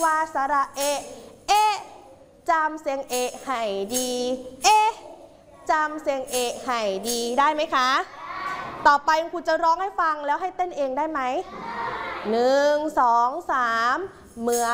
ว่าสระเอะจำเสียงเอะให้ดีจำเสียงเอะให้ดีได้ไหมคะต่อไปครูจะร้องให้ฟังแล้วให้เต้นเองได้ไหม1 2 3เมื่อ